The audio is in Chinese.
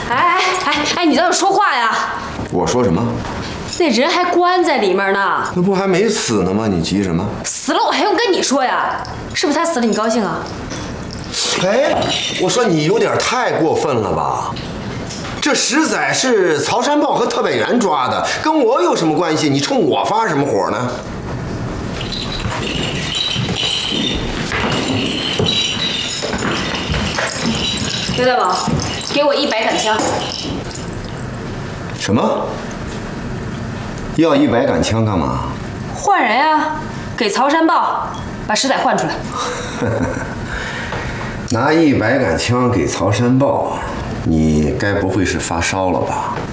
哎，你倒是说话呀！ 我说什么？ 那人还关在里面呢。 那不还没死呢吗？你急什么？ 死了我还用跟你说呀？是不是他死了你高兴啊？ 哎，我说你有点太过分了吧？这实在是曹山豹和特派员抓的，跟我有什么关系？你冲我发什么火呢？ 刘大宝，给我100杆枪。 什么？要100杆枪干嘛？ 换人呀，给曹山豹把石仔换出来。 拿100杆枪给曹山豹，你该不会是发烧了吧？